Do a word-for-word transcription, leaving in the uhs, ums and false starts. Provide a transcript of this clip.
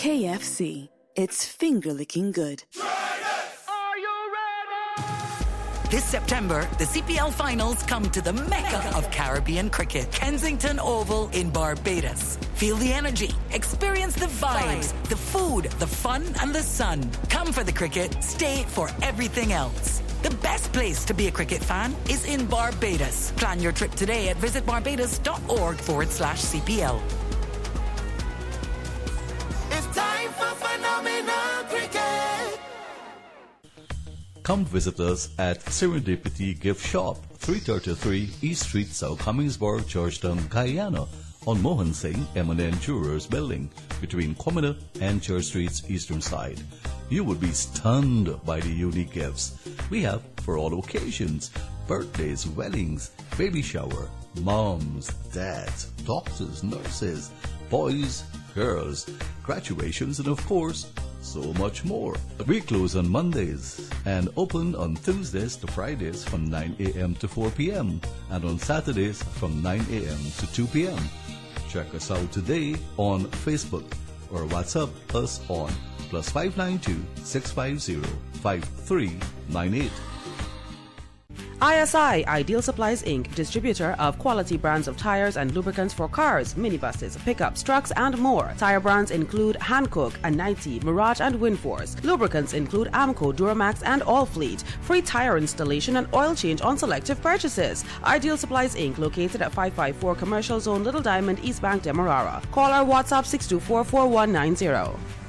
K F C. It's finger-licking good. This September, the C P L finals come to the Mecca of Caribbean cricket, Kensington Oval in Barbados. Feel the energy, experience the vibes, the food, the fun, and the sun. Come for the cricket, stay for everything else. The best place to be a cricket fan is in Barbados. Plan your trip today at visitbarbados.org forward slash CPL. It's time for phenomenal cricket. Come visit us at Serendipity Gift Shop, three thirty-three East Street, South Commingsburg, Georgetown, Guyana, on Mohan Singh M and N Jewelers Building, between Commoner and Church Street's eastern side. You would be stunned by the unique gifts we have for all occasions: birthdays, weddings, baby shower, moms, dads, doctors, nurses, boys, girls, graduations, and of course, so much more. We close on Mondays and open on Tuesdays to Fridays from nine a.m. to four p.m. and on Saturdays from nine a.m. to two p.m. Check us out today on Facebook or WhatsApp us on plus five nine two, six five zero, five three nine eight. I S I, Ideal Supplies Incorporated, distributor of quality brands of tires and lubricants for cars, minibuses, pickups, trucks, and more. Tire brands include Hankook, Anite, Mirage, and Winforce. Lubricants include Amco, Duramax, and Allfleet. Free tire installation and oil change on selective purchases. Ideal Supplies Incorporated, located at five five four Commercial Zone, Little Diamond, East Bank, Demerara. Call our WhatsApp six two four, four one nine zero.